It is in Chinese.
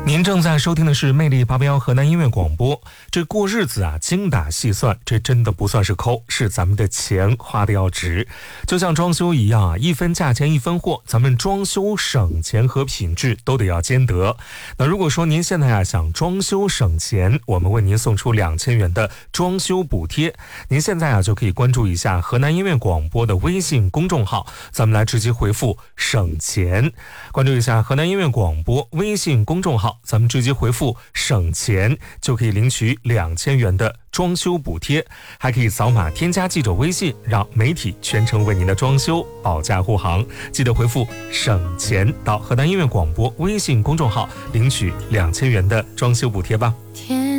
您正在收听的是魅力881河南音乐广播。这过日子啊，精打细算，这真的不算是抠，是咱们的钱花的要值。就像装修一样啊，一分价钱一分货，咱们装修省钱和品质都得要兼得。那如果说您现在啊想装修省钱，我们为您送出2000元的装修补贴。您现在啊就可以关注一下河南音乐广播的微信公众号，咱们来直接回复省钱，关注一下河南音乐广播微信公众号，咱们直接回复省钱就可以领取2000元的装修补贴，还可以扫码添加记者微信，让媒体全程为您的装修保驾护航。记得回复省钱到河南音乐广播微信公众号领取2000元的装修补贴吧。